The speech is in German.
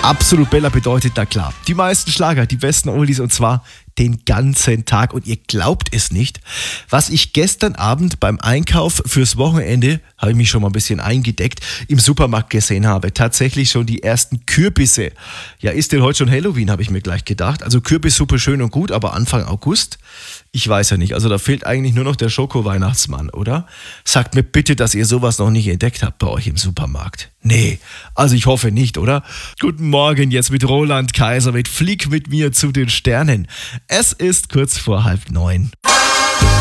Absolut Bella bedeutet, na klar, die meisten Schlager, die besten Oldies und zwar den ganzen Tag. Und ihr glaubt es nicht, was ich gestern Abend beim Einkauf fürs Wochenende, habe ich mich schon mal ein bisschen eingedeckt, im Supermarkt gesehen habe. Tatsächlich schon die ersten Kürbisse. Ja, ist denn heute schon Halloween, habe ich mir gleich gedacht. Also Kürbissuppe schön und gut, aber Anfang August? Ich weiß ja nicht. Also da fehlt eigentlich nur noch der Schoko-Weihnachtsmann, oder? Sagt mir bitte, dass ihr sowas noch nicht entdeckt habt bei euch im Supermarkt. Nee, also ich hoffe nicht, oder? Guten Morgen jetzt mit Roland Kaiser mit Flieg mit mir zu den Sternen. Es ist kurz vor 8:30.